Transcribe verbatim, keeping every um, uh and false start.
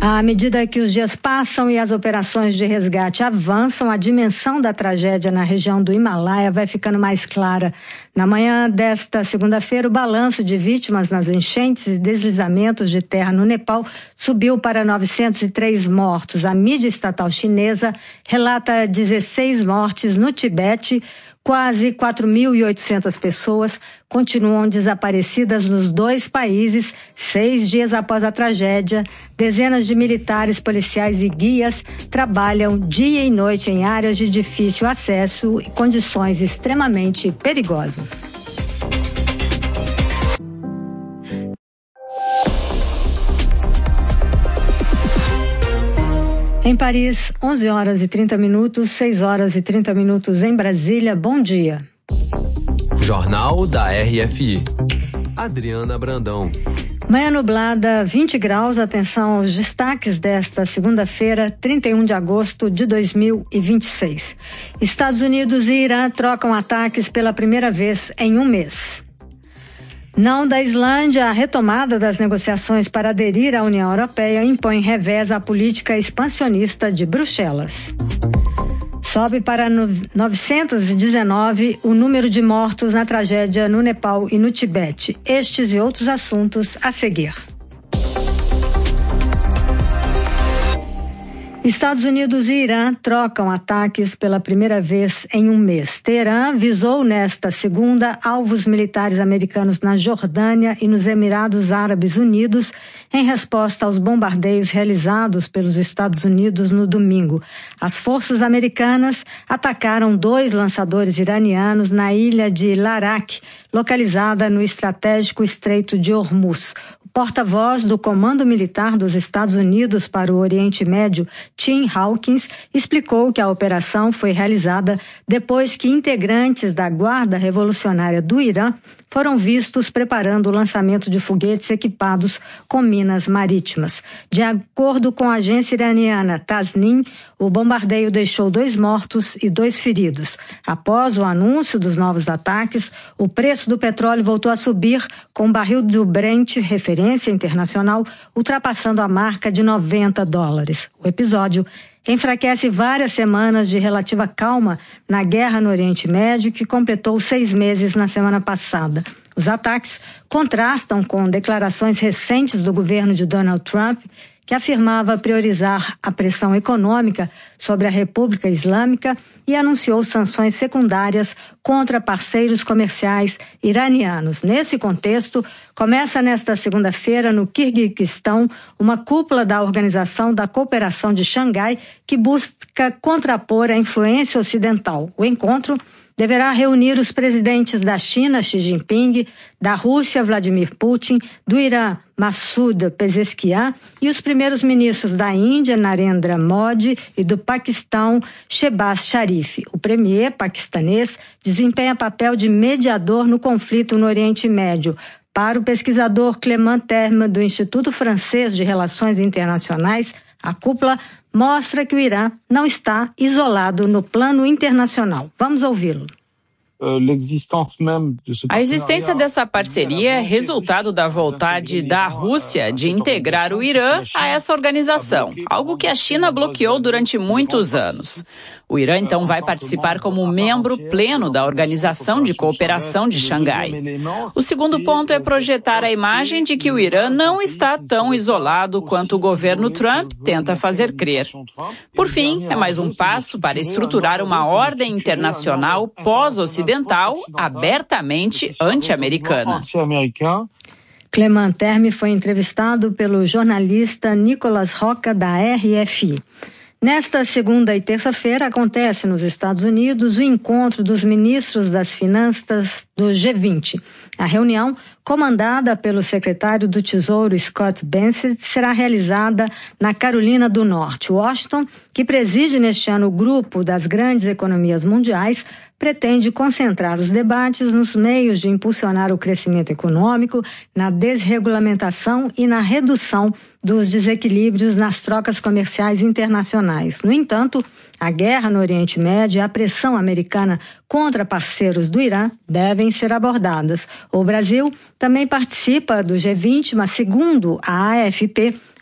À medida que os dias passam e as operações de resgate avançam, a dimensão da tragédia na região do Himalaia vai ficando mais clara. Na manhã desta segunda-feira, o balanço de vítimas nas enchentes e deslizamentos de terra no Nepal subiu para novecentos e três mortos. A mídia estatal chinesa relata dezesseis mortes no Tibete. Quase quatro mil e oitocentas pessoas continuam desaparecidas nos dois países, seis dias após a tragédia. Dezenas de militares, policiais e guias trabalham dia e noite em áreas de difícil acesso e condições extremamente perigosas. Em Paris, onze horas e trinta minutos, seis horas e trinta minutos em Brasília. Bom dia. Jornal da R F I. Adriana Brandão. Manhã nublada, vinte graus. Atenção aos destaques desta segunda-feira, trinta e um de agosto de dois mil e vinte e seis. Estados Unidos e Irã trocam ataques pela primeira vez em um mês. Não da Islândia, a retomada das negociações para aderir à União Europeia impõe revés à política expansionista de Bruxelas. Sobe para novecentos e dezenove o número de mortos na tragédia no Nepal e no Tibete. Estes e outros assuntos a seguir. Estados Unidos e Irã trocam ataques pela primeira vez em um mês. Teherã visou nesta segunda alvos militares americanos na Jordânia e nos Emirados Árabes Unidos em resposta aos bombardeios realizados pelos Estados Unidos no domingo. As forças americanas atacaram dois lançadores iranianos na ilha de Larak, localizada no estratégico Estreito de Hormuz. Porta-voz do Comando Militar dos Estados Unidos para o Oriente Médio, Tim Hawkins, explicou que a operação foi realizada depois que integrantes da Guarda Revolucionária do Irã foram vistos preparando o lançamento de foguetes equipados com minas marítimas. De acordo com a agência iraniana Tasnim, o bombardeio deixou dois mortos e dois feridos. Após o anúncio dos novos ataques, o preço do petróleo voltou a subir, com o barril do Brent, referência internacional, ultrapassando a marca de noventa dólares. O episódio enfraquece várias semanas de relativa calma na guerra no Oriente Médio, que completou seis meses na semana passada. Os ataques contrastam com declarações recentes do governo de Donald Trump, que afirmava priorizar a pressão econômica sobre a República Islâmica e anunciou sanções secundárias contra parceiros comerciais iranianos. Nesse contexto, começa nesta segunda-feira, no Quirguistão, uma cúpula da Organização da Cooperação de Xangai que busca contrapor a influência ocidental. O encontro deverá reunir os presidentes da China, Xi Jinping, da Rússia, Vladimir Putin, do Irã, Massoud Pezeshkian, e os primeiros ministros da Índia, Narendra Modi, e do Paquistão, Shehbaz Sharif. O premier paquistanês desempenha papel de mediador no conflito no Oriente Médio. Para o pesquisador Clément Terme, do Instituto Francês de Relações Internacionais, a cúpula mostra que o Irã não está isolado no plano internacional. Vamos ouvi-lo. A existência dessa parceria é resultado da vontade da Rússia de integrar o Irã a essa organização, algo que a China bloqueou durante muitos anos. O Irã, então, vai participar como membro pleno da Organização de Cooperação de Xangai. O segundo ponto é projetar a imagem de que o Irã não está tão isolado quanto o governo Trump tenta fazer crer. Por fim, é mais um passo para estruturar uma ordem internacional pós-ocidental abertamente anti-americana. Clément Terme foi entrevistado pelo jornalista Nicolas Roca, da R F I. Nesta segunda e terça-feira acontece nos Estados Unidos o encontro dos ministros das Finanças do G vinte. A reunião, comandada pelo secretário do Tesouro Scott Bessent, será realizada na Carolina do Norte. Washington, que preside neste ano o grupo das grandes economias mundiais, pretende concentrar os debates nos meios de impulsionar o crescimento econômico, na desregulamentação e na redução dos desequilíbrios nas trocas comerciais internacionais. No entanto, a guerra no Oriente Médio e a pressão americana contra parceiros do Irã devem ser abordadas. O Brasil também participa do G vinte, mas segundo a A F P,